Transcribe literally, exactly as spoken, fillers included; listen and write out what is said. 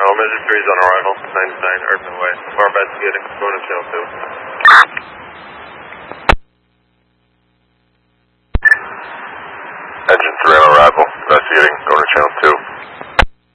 Well, measure three is on arrival, ninety-nine Urban Way. We're investigating, going to jail two.